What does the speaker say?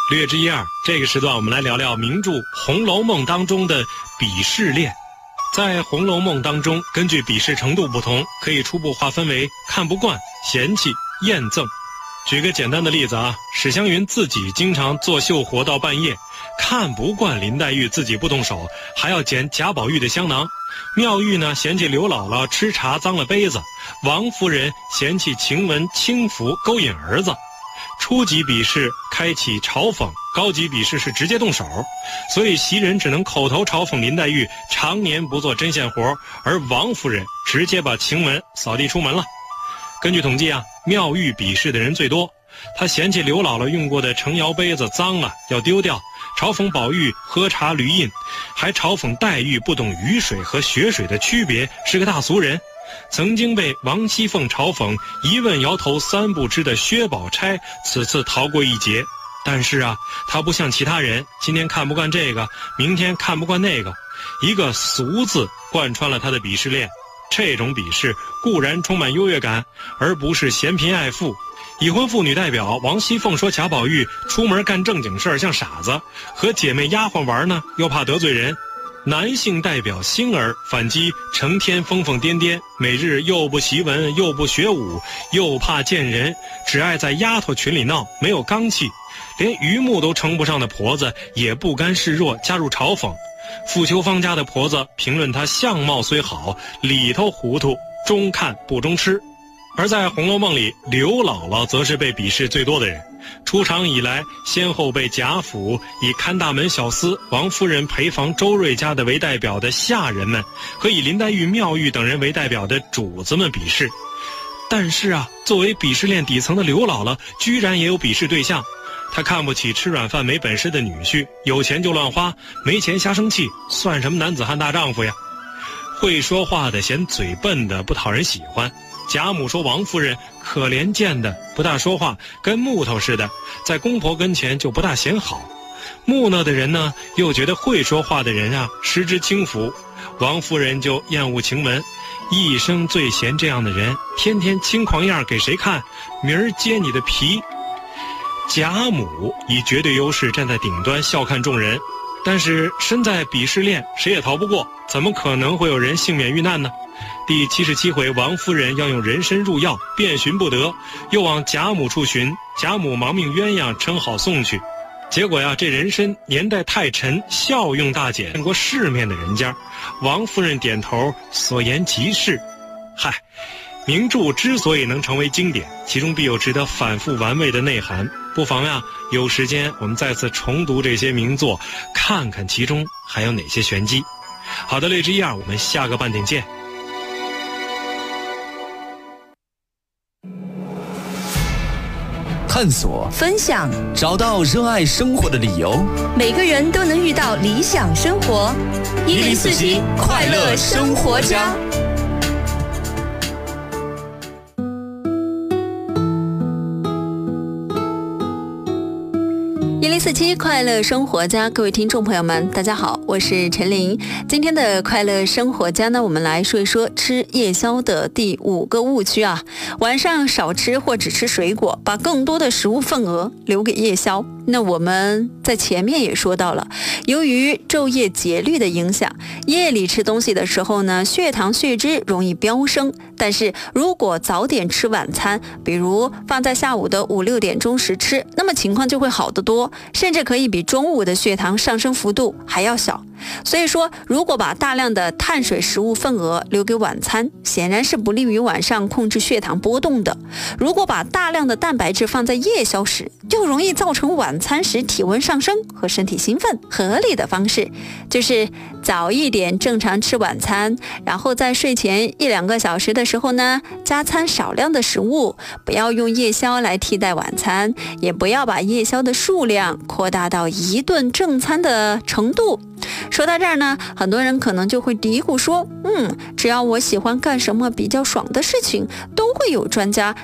略知一二，这个时段我们来聊聊名著《红楼梦》当中的鄙视链。在《红楼梦》当中，根据鄙视程度不同，可以初步划分为看不惯、嫌弃、厌憎。举个简单的例子啊，史湘云自己经常做秀活到半夜，看不惯林黛玉自己不动手，还要捡贾宝玉的香囊。妙玉呢嫌弃刘姥姥吃茶脏了杯子，王夫人嫌弃晴雯轻浮勾引儿子。初级鄙视开启嘲讽，高级鄙视是直接动手，所以袭人只能口头嘲讽林黛玉常年不做针线活，而王夫人直接把晴雯扫地出门了。根据统计啊，妙玉鄙视的人最多，她嫌弃刘姥姥用过的成窑杯子脏了要丢掉，嘲讽宝玉喝茶驴印，还嘲讽黛玉不懂雨水和雪水的区别，是个大俗人。曾经被王熙凤嘲讽一问摇头三不知的薛宝钗，此次逃过一劫。但是啊，他不像其他人，今天看不惯这个，明天看不惯那个，一个俗字贯穿了他的鄙视链。这种鄙视固然充满优越感，而不是嫌贫爱富。已婚妇女代表王熙凤说贾宝玉出门干正经事儿像傻子，和姐妹丫鬟玩呢又怕得罪人。男性代表星儿反击成天疯疯癫癫，每日又不习文又不学武，又怕见人，只爱在丫头群里闹，没有刚气，连榆木都称不上的婆子也不甘示弱，加入嘲讽。傅秋芳家的婆子评论她相貌虽好，里头糊涂，中看不中吃。而在《红楼梦》里，刘姥姥则是被鄙视最多的人。出场以来，先后被贾府以看大门小厮王夫人陪房周瑞家的为代表的下人们，和以林黛玉、妙玉等人为代表的主子们鄙视。但是啊，作为鄙视链底层的刘姥姥，居然也有鄙视对象。她看不起吃软饭没本事的女婿，有钱就乱花，没钱瞎生气，算什么男子汉大丈夫呀？会说话的嫌嘴笨的不讨人喜欢。贾母说王夫人可怜见的，不大说话，跟木头似的，在公婆跟前就不大显好。木讷的人呢，又觉得会说话的人啊失之轻浮。王夫人就厌恶晴雯，一生最嫌这样的人，天天轻狂样给谁看？明儿揭你的皮。贾母以绝对优势站在顶端，笑看众人。但是身在鄙视链，谁也逃不过，怎么可能会有人幸免遇难呢？第77回，王夫人要用人参入药，遍寻不得，又往贾母处寻，贾母亡命鸳鸯，称好送去。结果呀，这人参年代太陈，效用大减，见过世面的人家，王夫人点头，所言极是。嗨，名著之所以能成为经典，其中必有值得反复玩味的内涵。不妨呀，有时间我们再次重读这些名作，看看其中还有哪些玄机。好的，略知一二，我们下个半点见。 探索、 分享， 找到热爱生活的理由。 每个人都能遇到理想生活。1047快乐生活家。1047快乐生活家，各位听众朋友们，大家好，我是陈琳。今天的快乐生活家呢，我们来说一说吃夜宵的第5个误区啊。晚上少吃或只吃水果，把更多的食物份额留给夜宵。那我们在前面也说到了，由于昼夜节律的影响，夜里吃东西的时候呢，血糖血脂容易飙升。但是如果早点吃晚餐，比如放在下午的5、6点钟时吃，那么情况就会好得多，甚至可以比中午的血糖上升幅度还要小。所以说，如果把大量的碳水食物份额留给晚餐，显然是不利于晚上控制血糖波动的。如果把大量的蛋白质放在夜宵时，就容易造成晚餐时体温上升和身体兴奋。合理的方式就是早一点正常吃晚餐，然后在睡前1、2个小时的时候呢，加餐少量的食物，不要用夜宵来替代晚餐，也不要把夜宵的数量扩大到1顿正餐的程度。说到这儿呢，很多人可能就会嘀咕说，只要我喜欢干什么比较爽的事情，都会有专家